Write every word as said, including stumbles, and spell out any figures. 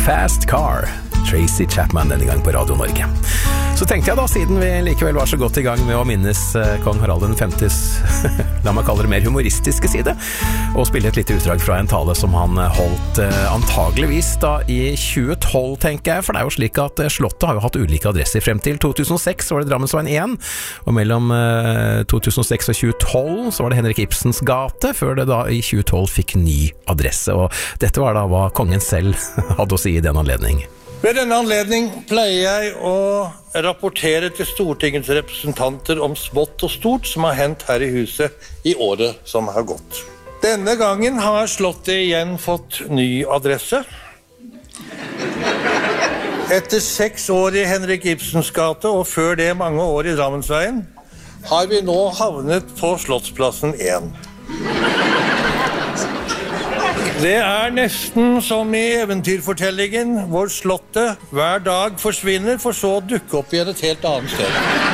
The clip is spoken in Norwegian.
Fast Car, Tracy Chapman denne gang på Radio Norge. Så tenkte jeg da, siden vi likevel var så godt i gang med å minnes kong Harald den femtes, la meg kalle det mer humoristiske side, og spille et lite utdrag fra en tale som han holdt antageligvis da i tjue tolv, tenker jeg, for det er jo slik at Slottet har jo hatt ulike adresser frem til to tusen og seks, så var det Drammensveien én, og mellom to tusen og seks og tjue tolv så var det Henrik Ibsens gate, før det da i tjue tolv fikk ny adresse, og dette var da hva kongen selv hadde å si i den anledning. Ved denne anledning pleier jeg å rapportere til Stortingets representanter om smått og stort som har hendt her i huset i året som har gått. Denne gangen har Slottet igjen fått ny adresse. Etter seks år i Henrik Ibsens gate, og før det mange år i Drammensveien, har vi nå havnet på Slottsplassen én. Det er nesten som i eventyrfortellingen, hvor Slottet hver dag forsvinner, for så å dukke opp i et helt annet sted.